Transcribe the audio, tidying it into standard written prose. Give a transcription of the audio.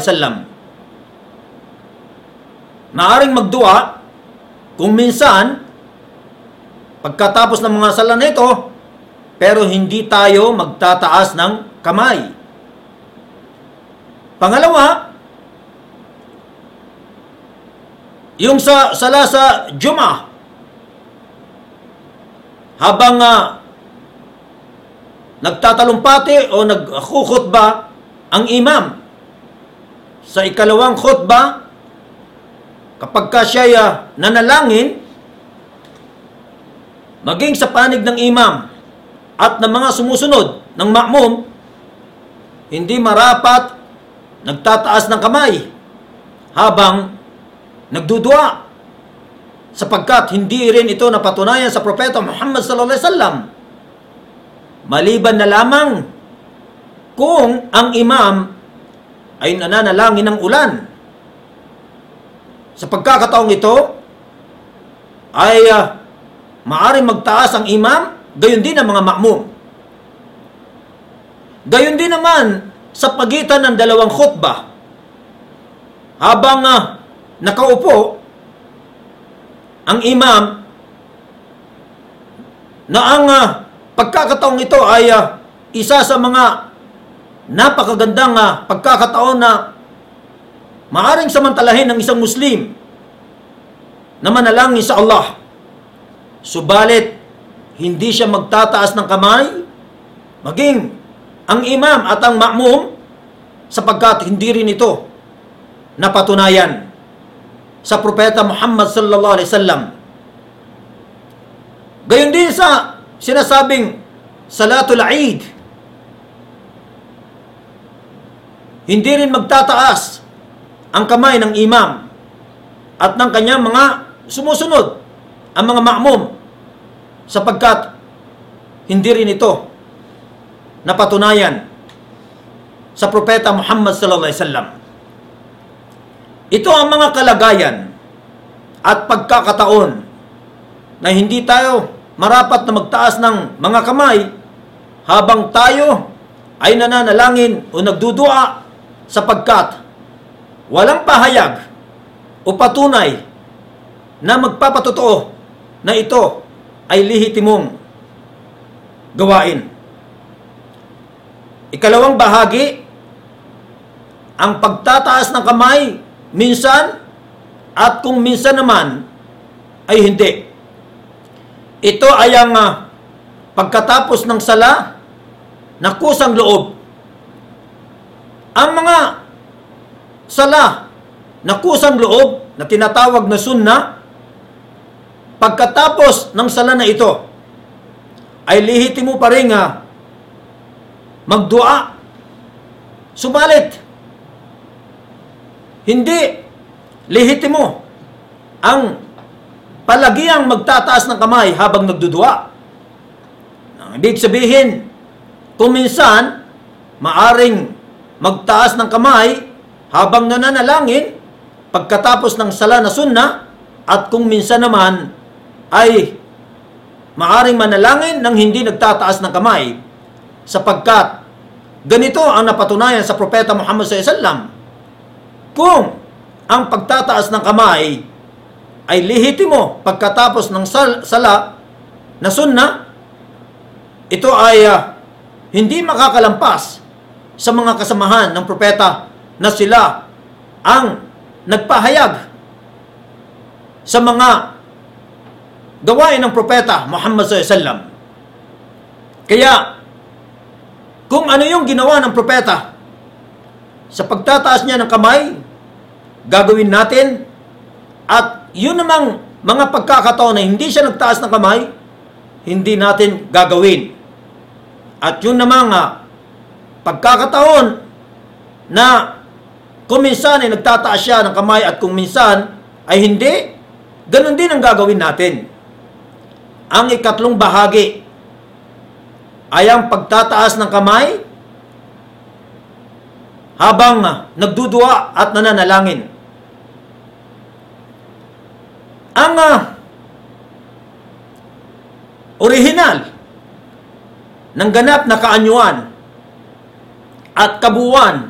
alaihi wasallam. Maaring magdua kung minsan pagkatapos ng mga sala na ito, pero hindi tayo magtataas ng kamay. Pangalawa, yung sa sala sa Jum'ah, habang nagtatalumpati o nagkukhutba ang imam sa ikalawang khutba, kapag ka siya nanalangin, maging sa panig ng imam at ng mga sumusunod ng ma'mum, hindi marapat nagtataas ng kamay habang nagdudua, sapagkat hindi rin ito napatunayan sa Propeta Muhammad sallallahu alaihi wasallam, maliban na lamang kung ang imam ay nananalangin ng ulan. Sa pagkakataong ito ay maaring magtaas ang imam, gayon din ang mga ma'mum. Gayon din naman sa pagitan ng dalawang khutbah, habang nakaupo ang imam, na ang pagkakataong ito ay isa sa mga napakagandang pagkakataon na maaring samantalahin ng isang Muslim na manalangin sa Allah. Subalit, hindi siya magtataas ng kamay, maging ang imam at ang ma'mum, sapagkat hindi rin ito napatunayan sa Propeta Muhammad sallallahu alaihi wasallam. Gayon din sa sinasabing Salatul Eid, hindi rin magtataas ang kamay ng imam at ng kanyang mga sumusunod, ang mga ma'mum, sapagkat hindi rin ito napatunayan sa Propeta Muhammad sallallahu alaihi wasallam. Ito ang mga kalagayan at pagkakataon na hindi tayo marapat na magtaas ng mga kamay habang tayo ay nananalangin o nagdudua, sapagkat walang pahayag o patunay na magpapatotoo na ito ay lehitimong gawain. Ikalawang bahagi, ang pagtataas ng kamay minsan at kung minsan naman ay hindi. Ito ay ang pagkatapos ng sala na kusang loob. Ang mga sala na kusang loob na tinatawag na sunnah, pagkatapos ng sala na ito ay lehitimo pa rin magdua. Subalit, hindi lehitimo ang palagiang magtataas ng kamay habang nagdudua. Ang ibig sabihin, kung minsan maaring magtaas ng kamay habang nananalangin pagkatapos ng sala na sunnah, at kung minsan naman ay maaring manalangin nang hindi nagtataas ng kamay, sapagkat ganito ang napatunayan sa Propeta Muhammad sallallahu alaihi wasallam. Kung ang pagtataas ng kamay ay lehitimo pagkatapos ng sala na sunnah, ito ay hindi makakalampas sa mga kasamahan ng propeta na sila ang nagpahayag sa mga gawain ng propeta Muhammad sallallahu alaihi wasallam. Kaya, kung ano yung ginawa ng propeta sa pagtataas niya ng kamay, gagawin natin. At yun namang mga pagkakataon na hindi siya nagtaas ng kamay, hindi natin gagawin. At yun namang pagkakataon na kung minsan ay nagtataas siya ng kamay at kung minsan ay hindi, ganun din ang gagawin natin. Ang ikatlong bahagi ay ang pagtataas ng kamay habang nagdudua at nananalangin. Ang orihinal ng ganap na kaanyuan at kabuuan